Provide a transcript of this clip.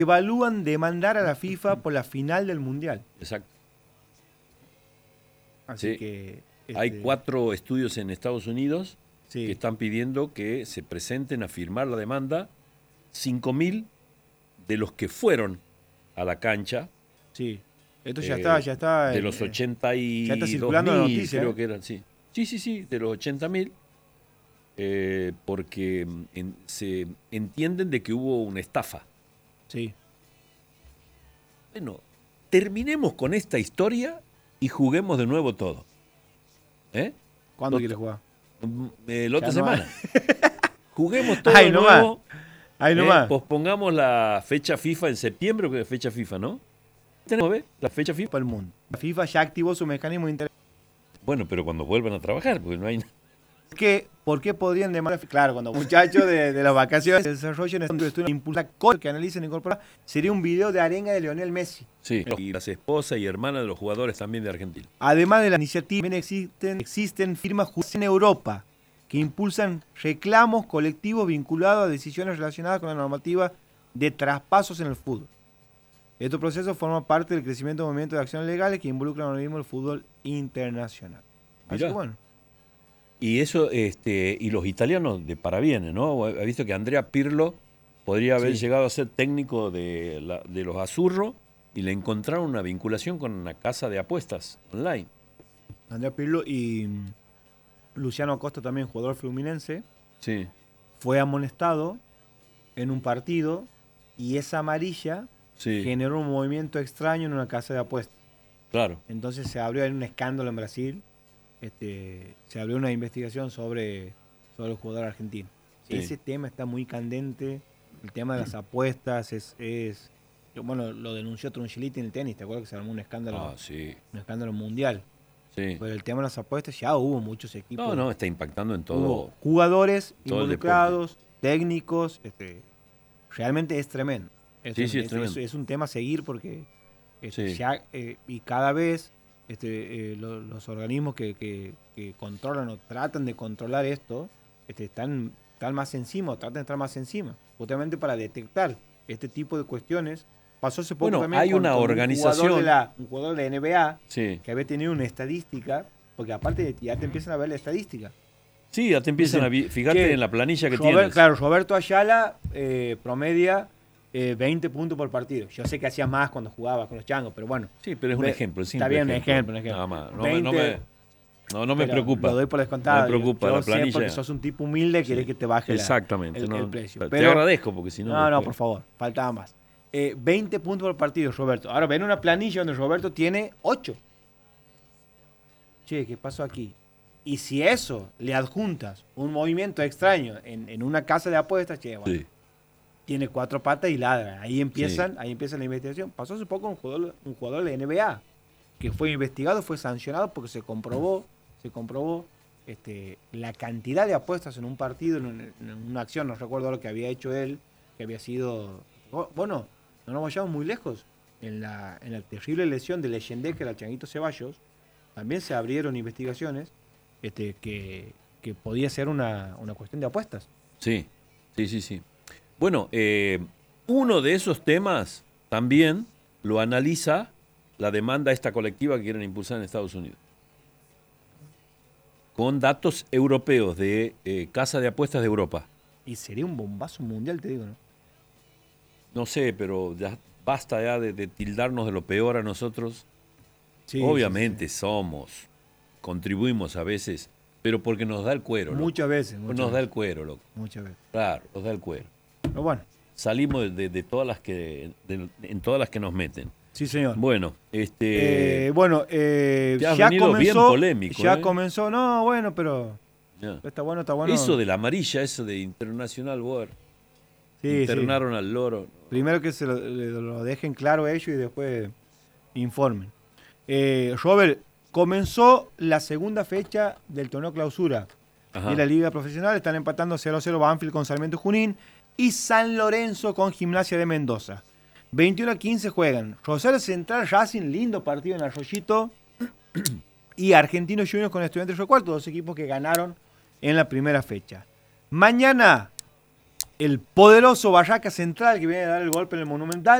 evalúan demandar a la FIFA por la final del Mundial. Exacto. Así Sí. que... Hay 4 estudios en Estados Unidos Sí. que están pidiendo que se presenten a firmar la demanda 5.000 de los que fueron a la cancha. Sí. Esto ya está. De los 82.000, ya está circulando la noticia, creo que eran, sí. Sí, de los 80.000. Porque se entienden de que hubo una estafa. Sí. Bueno, terminemos con esta historia y juguemos de nuevo todo. ¿Cuándo quieres jugar? La otra Ya no semana. Juguemos todo Ahí de nomás. nuevo. Ahí nomás. Pospongamos la fecha FIFA en septiembre, porque es fecha FIFA, ¿no? ¿Tenemos la fecha FIFA? Para el mundo. La FIFA ya activó su mecanismo de interés. Bueno, pero cuando vuelvan a trabajar, porque no hay... ¿Por qué podrían demandar? Claro, cuando muchachos de las vacaciones desarrollen un estudio impulsa que analicen y incorporan, sería un video de arenga de Lionel Messi. Sí, y las esposas y hermanas de los jugadores también de Argentina. Además de la iniciativa, también existen firmas judiciales en Europa que impulsan reclamos colectivos vinculados a decisiones relacionadas con la normativa de traspasos en el fútbol. Este proceso forma parte del crecimiento de movimientos de acciones legales que involucran ahora mismo el fútbol internacional. Así Mirá. que bueno. Y eso, y los italianos de parabienes, ¿no? Ha visto que Andrea Pirlo podría haber llegado a ser técnico de los Azzurro y le encontraron una vinculación con una casa de apuestas online. Andrea Pirlo y Luciano Acosta, también jugador fluminense, Sí. fue amonestado en un partido y esa amarilla Sí, generó un movimiento extraño en una casa de apuestas. claro. Entonces se abrió un escándalo en Brasil. Se abrió una investigación sobre el jugador argentino. Sí. Ese tema está muy candente. El tema de las apuestas bueno, lo denunció Trunchiliti en el tenis. ¿Te acuerdas que se armó un escándalo mundial? Sí. Pero el tema de las apuestas ya hubo muchos equipos. No, está impactando en todo. Hubo jugadores todo el involucrados, técnicos. Realmente es tremendo. Es tremendo. Es un tema a seguir porque Sí. y cada vez los organismos que controlan o tratan de controlar esto están más encima o tratan de estar más encima, justamente para detectar este tipo de cuestiones. Pasó hace poco Bueno, también hay una organización. un jugador de NBA Sí. que había tenido una estadística, porque aparte ya te empiezan a ver la estadística. Sí, ya te empiezan Dicen fíjate que en la planilla que tienes. Claro, Roberto Ayala promedia 20 puntos por partido. Yo sé que hacía más cuando jugaba con los changos, pero bueno. Sí, pero es un ejemplo. Está bien, un ejemplo. Nada más. No 20, me pero preocupa. Lo doy por descontado. No me preocupa yo la planilla. sé porque sos un tipo humilde, querés que te baje Exactamente. el precio. Te agradezco porque si no... No, por favor, faltaba más. 20 puntos por partido, Roberto. Ahora ven una planilla donde Roberto tiene 8. Che, ¿qué pasó aquí? Y si eso le adjuntas un movimiento extraño en una casa de apuestas, che, bueno, Sí. tiene 4 patas y ladra. Ahí empieza la investigación. Pasó hace poco un jugador de NBA que fue investigado, fue sancionado porque se comprobó la cantidad de apuestas en un partido, en una acción, no recuerdo lo que había hecho él, que había sido... Bueno, no nos vayamos muy lejos. En la terrible lesión de Leyendecker al Changuito Ceballos, también se abrieron investigaciones que podía ser una cuestión de apuestas. Sí. Bueno, uno de esos temas también lo analiza la demanda esta colectiva que quieren impulsar en Estados Unidos. Con datos europeos de Casa de Apuestas de Europa. Y sería un bombazo mundial, te digo, ¿no? No sé, pero ya basta ya de tildarnos de lo peor a nosotros. Sí, Obviamente sí. contribuimos a veces, pero porque nos da el cuero. Muchas veces. Nos da el cuero, loco. Muchas veces. Claro, nos da el cuero. Pero bueno. Salimos de todas las en todas las que nos meten. Sí, señor. Bueno, ya has venido comenzó, bien polémico. Ya comenzó, no, bueno, pero Ya. está bueno. Eso de la amarilla, eso de International Board. Sí, Internaron al loro. Primero que se lo dejen claro ellos y después informen. Robert, comenzó la segunda fecha del torneo clausura de la Liga Profesional. Están empatando 0-0 Banfield con Sarmiento Junín y San Lorenzo con Gimnasia de Mendoza. 21-15 juegan Rosario Central Racing, lindo partido en Arroyito, y Argentinos Juniors con Estudiantes Río Cuarto, dos equipos que ganaron en la primera fecha. Mañana el poderoso Barraca Central que viene a dar el golpe en el Monumental.